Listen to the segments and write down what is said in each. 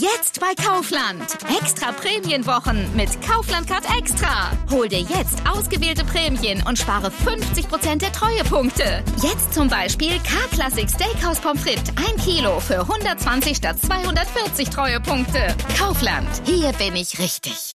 Jetzt bei Kaufland. Extra Prämienwochen mit Kaufland Card Extra. Hol dir jetzt ausgewählte Prämien und spare 50% der Treuepunkte. Jetzt zum Beispiel K-Classic Steakhouse Pommes frites 1 Kilo für 120 statt 240 Treuepunkte. Kaufland. Hier bin ich richtig.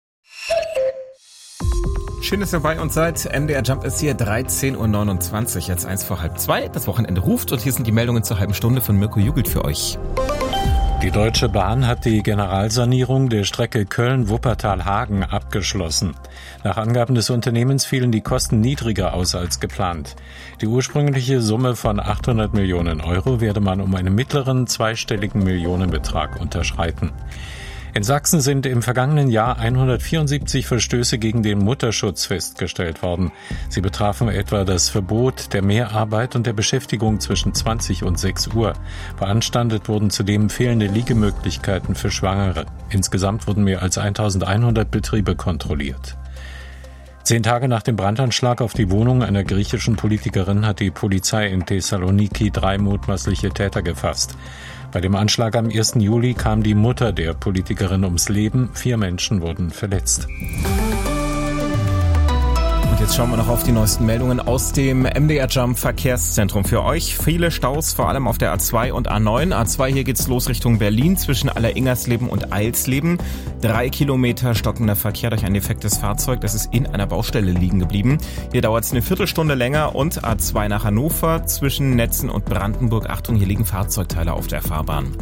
Schön, dass ihr bei uns seid. MDR Jump ist hier 13.29 Uhr, jetzt 1:30. Das Wochenende ruft und hier sind die Meldungen zur halben Stunde von Mirko Jugelt für euch. Die Deutsche Bahn hat die Generalsanierung der Strecke Köln-Wuppertal-Hagen abgeschlossen. Nach Angaben des Unternehmens fielen die Kosten niedriger aus als geplant. Die ursprüngliche Summe von 800 Millionen Euro werde man um einen mittleren zweistelligen Millionenbetrag unterschreiten. In Sachsen sind im vergangenen Jahr 174 Verstöße gegen den Mutterschutz festgestellt worden. Sie betrafen etwa das Verbot der Mehrarbeit und der Beschäftigung zwischen 20 und 6 Uhr. Beanstandet wurden zudem fehlende Liegemöglichkeiten für Schwangere. Insgesamt wurden mehr als 1100 Betriebe kontrolliert. 10 Tage nach dem Brandanschlag auf die Wohnung einer griechischen Politikerin hat die Polizei in Thessaloniki 3 mutmaßliche Täter gefasst. Bei dem Anschlag am 1. Juli kam die Mutter der Politikerin ums Leben. 4 Menschen wurden verletzt. Und jetzt schauen wir noch auf die neuesten Meldungen aus dem MDR Jump Verkehrszentrum für euch. Viele Staus, vor allem auf der A2 und A9. A2, hier geht's los Richtung Berlin zwischen Alleringersleben und Eilsleben. 3 Kilometer stockender Verkehr durch ein defektes Fahrzeug. Das ist in einer Baustelle liegen geblieben. Hier dauert es eine Viertelstunde länger. Und A2 nach Hannover zwischen Netzen und Brandenburg. Achtung, hier liegen Fahrzeugteile auf der Fahrbahn.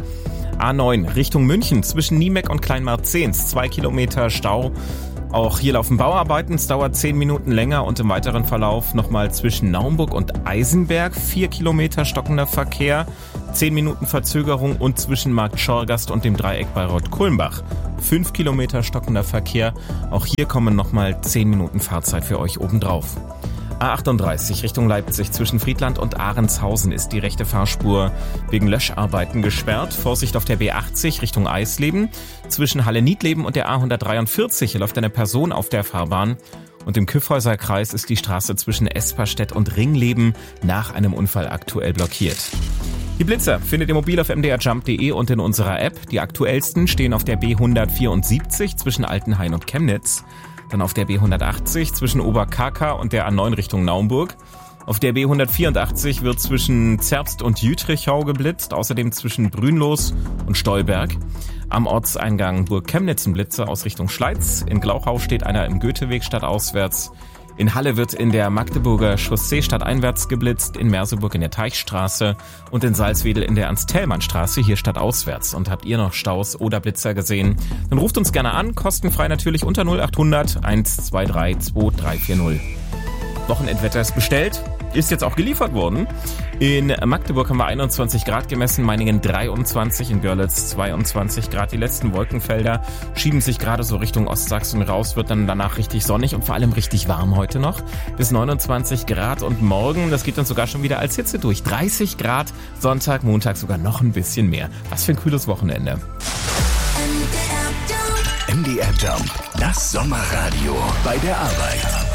A9 Richtung München zwischen Niemeck und Kleinmarzens. 2 Kilometer Stau. Auch hier laufen Bauarbeiten, es dauert 10 Minuten länger und im weiteren Verlauf nochmal zwischen Naumburg und Eisenberg 4 Kilometer stockender Verkehr, 10 Minuten Verzögerung und zwischen Markt Schorgast und dem Dreieck Bayreuth-Kulmbach 5 Kilometer stockender Verkehr. Auch hier kommen nochmal 10 Minuten Fahrzeit für euch obendrauf. A38 Richtung Leipzig zwischen Friedland und Ahrenshausen ist die rechte Fahrspur wegen Löscharbeiten gesperrt. Vorsicht auf der B80 Richtung Eisleben. Zwischen Halle-Niedleben und der A143 läuft eine Person auf der Fahrbahn. Und im Kyffhäuser Kreis ist die Straße zwischen Esperstedt und Ringleben nach einem Unfall aktuell blockiert. Die Blitzer findet ihr mobil auf mdrjump.de und in unserer App. Die aktuellsten stehen auf der B174 zwischen Altenhain und Chemnitz. Dann auf der B180 zwischen Oberkaka und der A9 Richtung Naumburg. Auf der B184 wird zwischen Zerbst und Jütrichau geblitzt, außerdem zwischen Brünlos und Stolberg. Am Ortseingang Burg Chemnitz ein Blitzer aus Richtung Schleiz. In Glauchau steht einer im Goetheweg stadtauswärts. In Halle wird in der Magdeburger Chaussee stadteinwärts geblitzt, in Merseburg in der Teichstraße und in Salzwedel in der Ernst-Thälmann-Straße, hier stadtauswärts. Und habt ihr noch Staus oder Blitzer gesehen? Dann ruft uns gerne an, kostenfrei natürlich unter 0800 123 2340. Wochenendwetter ist bestellt, ist jetzt auch geliefert worden. In Magdeburg haben wir 21 Grad gemessen, Meiningen 23, in Görlitz 22 Grad. Die letzten Wolkenfelder schieben sich gerade so Richtung Ostsachsen raus, wird dann danach richtig sonnig und vor allem richtig warm heute noch. Bis 29 Grad und morgen, das geht dann sogar schon wieder als Hitze durch. 30 Grad, Sonntag, Montag sogar noch ein bisschen mehr. Was für ein cooles Wochenende. MDR Jump, das Sommerradio bei der Arbeit.